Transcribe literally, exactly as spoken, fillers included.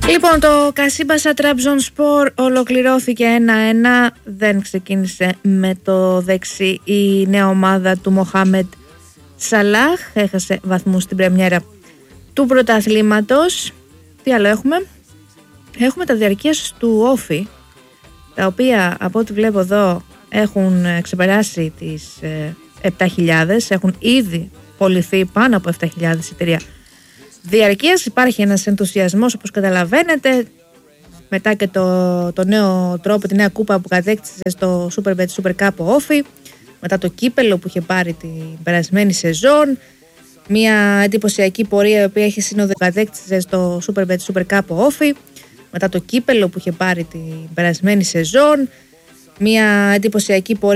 Λοιπόν, το Κασίμπασα Τραμπζονσπορ ολοκληρώθηκε ένα ένα. Δεν ξεκίνησε με το δεξί η νέα ομάδα του Μοχάμετ Σαλάχ. Έχασε βαθμούς στην πρεμιέρα του πρωταθλήματος. Τι άλλο έχουμε? Έχουμε τα διαρκείας του Όφη, τα οποία από ό,τι βλέπω εδώ έχουν ξεπεράσει τις ε, επτά χιλιάδες. Έχουν ήδη πωληθεί πάνω από επτά χιλιάδες εισιτήρια διαρκείας. Υπάρχει ένας ενθουσιασμός, όπως καταλαβαίνετε, μετά και το, το νέο τρόπο, τη νέα κούπα που κατέκτησε στο Superbet Super Cup ο Όφη, μετά το κύπελο που είχε πάρει την περασμένη σεζόν, μια εντυπωσιακή πορεία η οποία έχει σύνοδο κατέκτησε στο Superbet Super Cup ο Όφη, μετά το κύπελο που είχε πάρει την περασμένη σεζόν, μια εντυπωσιακή πορεία